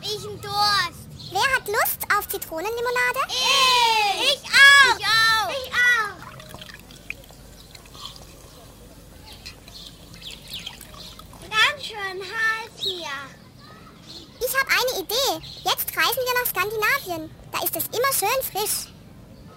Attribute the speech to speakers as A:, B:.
A: ich einen Durst.
B: Wer hat Lust auf Zitronenlimonade?
A: Ich auch. Ich auch. Ich auch. Ganz schön heiß hier.
B: Ich habe eine Idee. Jetzt reisen wir nach Skandinavien. Da ist es immer schön frisch.